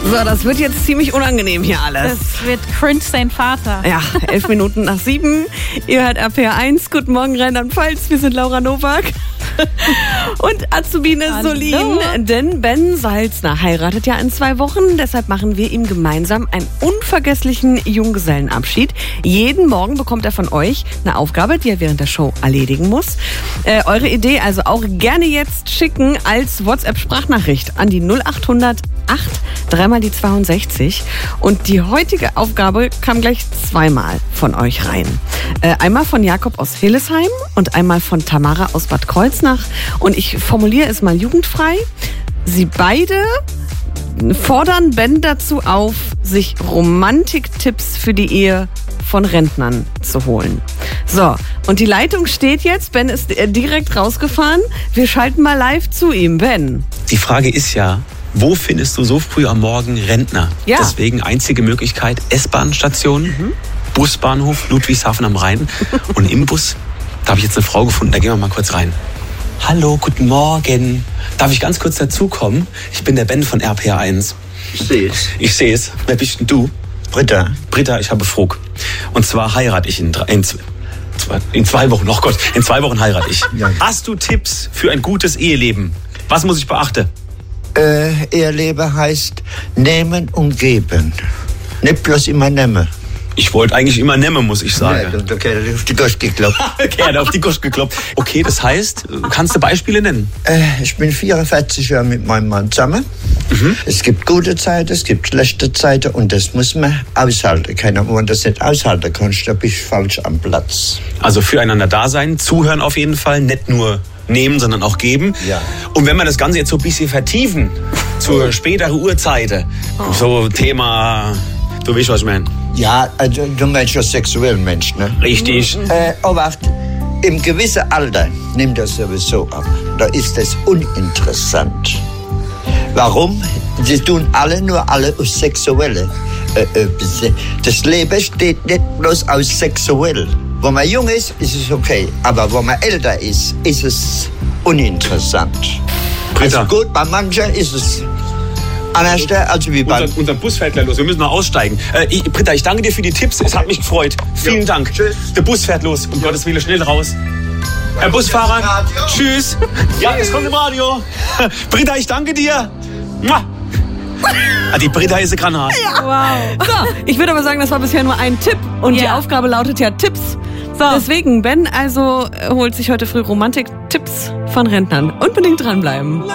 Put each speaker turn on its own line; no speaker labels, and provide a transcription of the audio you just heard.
So, das wird jetzt ziemlich unangenehm hier alles.
Das wird cringe sein Vater.
Ja, 11 Minuten nach 7. Ihr hört RPR1. Guten Morgen, Rheinland-Pfalz. Wir sind Laura Nowak und Azubine Solin. Denn Ben Salzner heiratet ja in 2 Wochen. Deshalb machen wir ihm gemeinsam einen unvergesslichen Junggesellenabschied. Jeden Morgen bekommt er von euch eine Aufgabe, die er während der Show erledigen muss. Eure Idee also auch gerne jetzt schicken als WhatsApp-Sprachnachricht an die 0800 8 3 die 62. Und die heutige Aufgabe kam gleich 2-mal von euch rein. Einmal von Jakob aus Hillesheim und einmal von Tamara aus Bad Kreuznach. Und ich formuliere es mal jugendfrei. Sie beide fordern Ben dazu auf, sich Romantiktipps für die Ehe von Rentnern zu holen. So, und die Leitung steht jetzt. Ben ist direkt rausgefahren. Wir schalten mal live zu ihm. Ben.
Die Frage ist ja, wo findest du so früh am Morgen Rentner?
Ja.
Deswegen einzige Möglichkeit, S-Bahn-Station, Busbahnhof, Ludwigshafen am Rhein. Und im Bus, da habe ich jetzt eine Frau gefunden, da gehen wir mal kurz rein. Hallo, guten Morgen. Darf ich ganz kurz dazukommen? Ich bin der Ben von RPR1. Ich sehe es. Wer bist denn du?
Britta.
Britta, ich habe Frug. Und zwar heirate ich in 2 Wochen. Oh Gott, in 2 Wochen heirate ich.
Ja.
Hast du Tipps für ein gutes Eheleben? Was muss ich beachten?
Eheleben heißt nehmen und geben. Nicht bloß immer nehmen.
Ich wollte eigentlich immer nehmen, muss ich sagen.
Ja, da hat er auf die Gosch geklopft.
Okay, er hat auf die Gosch geklopft. Okay, das heißt, kannst du Beispiele nennen?
Ich bin 44 Jahre mit meinem Mann zusammen. Es gibt gute Zeiten, es gibt schlechte Zeiten und das muss man aushalten. Keiner, wenn man das nicht aushalten kann, da bist du falsch am Platz.
Also füreinander da sein, zuhören auf jeden Fall, nicht nur nehmen, sondern auch geben.
Ja.
Und wenn wir das Ganze jetzt so ein bisschen vertiefen, zu späteren Uhrzeiten, so Thema, du weißt, was ich meine.
Ja, also, du meinst ja sexuellen Mensch, ne?
Richtig.
Aber im gewissen Alter nimmt das sowieso ab. Da ist es uninteressant. Warum? Sie tun alle auf Sexuelle. Das Leben steht nicht bloß aus sexuell. Wenn man jung ist, ist es okay. Aber wenn man älter ist es uninteressant.
Britta.
Also gut, bei manchen ist es anders als wie bei...
Unser Bus fährt gleich los, wir müssen noch aussteigen. Britta, ich danke dir für die Tipps, es hat mich gefreut. Vielen Dank.
Tschüss.
Der Bus fährt los, um Gottes Willen schnell raus. Herr Busfahrer, tschüss. Ja, es kommt im Radio. Britta, ich danke dir. Mua. Die Britta ist eine Granate.
Wow.
So, ich würde aber sagen, das war bisher nur ein Tipp. Und die
Ja.
Aufgabe lautet ja Tipps.
So.
Deswegen, Ben holt sich heute früh Romantik-Tipps von Rentnern. Unbedingt dranbleiben.